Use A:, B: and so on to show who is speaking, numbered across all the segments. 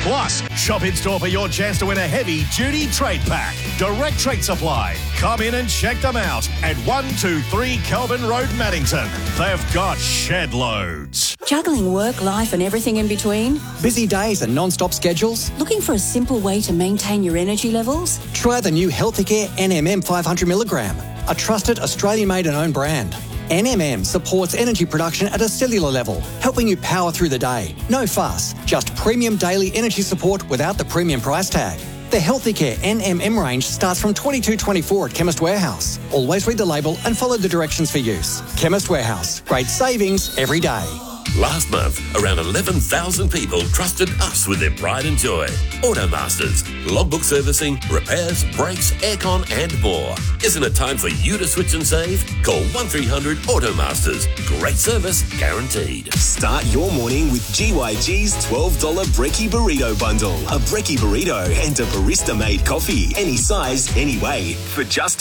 A: Plus, shop in-store for your chance to win a heavy-duty trade pack. Direct Trade Supply. Come in and check them out at 123 Kelvin Road, Maddington. They've got shed loads.
B: Juggling work, life and everything in between?
C: Busy days and non-stop schedules?
B: Looking for a simple way to maintain your energy levels?
C: Try the new Healthicare NMM 500mg, a trusted Australian-made and owned brand. NMM supports energy production at a cellular level, helping you power through the day. No fuss, just premium daily energy support without the premium price tag. The Healthicare NMM range starts from $22.24 at Chemist Warehouse. Always read the label and follow the directions for use. Chemist Warehouse, great savings every day.
D: Last month, around 11,000 people trusted us with their pride and joy. Automasters, logbook servicing, repairs, brakes, aircon and more. Isn't it time for you to switch and save? Call 1300 Automasters. Great service guaranteed.
E: Start your morning with GYG's $12 Brekkie Burrito Bundle. A Brekkie Burrito and a barista-made coffee. Any size, any way, for just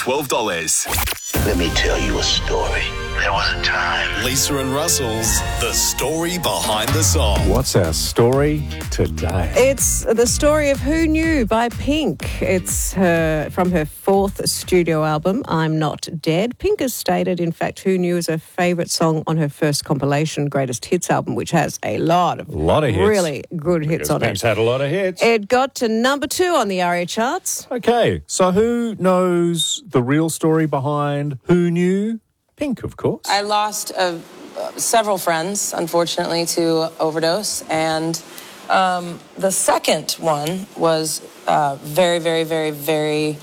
E: $12.
F: Let me tell you a story. There was a time.
G: Lisa and Russell's The Story Behind the Song.
H: What's our story today?
I: It's the story of Who Knew by Pink. It's from her fourth studio album, I'm Not Dead. Pink has stated, in fact, Who Knew is her favourite song on her first compilation, Greatest Hits album, which has a lot of
H: hits.
I: Really good hits on it.
H: Pink's had a lot of hits.
I: It got to number 2 on the ARIA charts.
H: Okay, so who knows the real story behind Who Knew? Pink, of course.
J: I lost several friends, unfortunately, to overdose. And the second one was very, very, very, very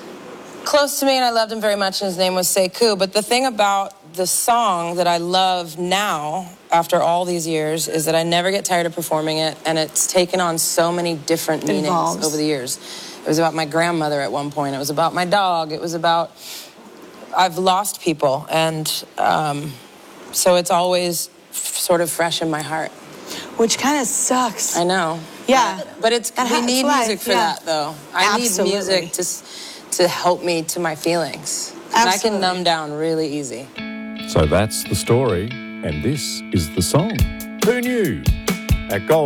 J: close to me, and I loved him very much, and his name was Sekou. But the thing about the song that I love now, after all these years, is that I never get tired of performing it, and it's taken on so many different meanings over the years. It was about my grandmother at one point. It was about my dog. It was about... I've lost people, and so it's always sort of fresh in my heart.
K: Which kind of sucks.
J: I know.
K: Yeah.
J: But we need music for that, though. I need music to help me to my feelings. And I can numb down really easy.
H: So that's the story, and this is the song. Who Knew? At Gold.